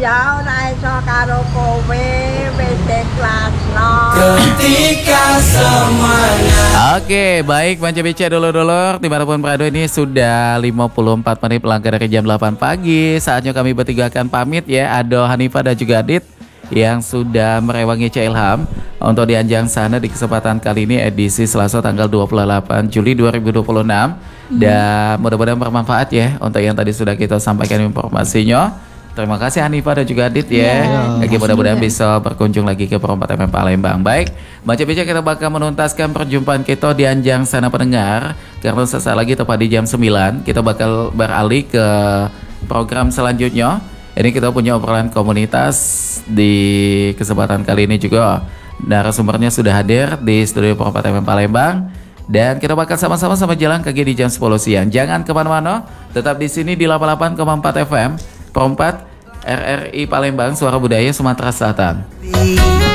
jauh naik so karo kowe wis ikhlasno. Ketika semuanya. Oke, baik Manca BC dulur-dulur dimanapun berada, ini sudah 54 menit melangkah dari jam 8 pagi. Saatnya kami bertiga akan pamit ya. Ado, Hanifah dan juga Adit yang sudah merewangi Cak Ilham untuk di Anjang Sana di kesempatan kali ini edisi Selasa tanggal 28 Juli 2026. Dan mudah-mudahan bermanfaat ya untuk yang tadi sudah kita sampaikan informasinya. Terima kasih Hanifah dan juga Adit ya. Lagi mudah-mudahan bisa berkunjung lagi ke Perempat FM Palembang. Baik, Manca BC kita bakal menuntaskan perjumpaan kita di Anjang Sana pendengar. Karena sesaat lagi tepat di jam 9 kita bakal beralih ke program selanjutnya. Ini kita punya obrolan komunitas. Di kesempatan kali ini juga narasumbernya sudah hadir di studio Perempat FM Palembang. Dan kita bakal sama-sama jalan kaki di jam 10 siang. Jangan kemana-mana, tetap di sini di 88,4 FM Perempat RRI Palembang, Suara Budaya Sumatera Selatan.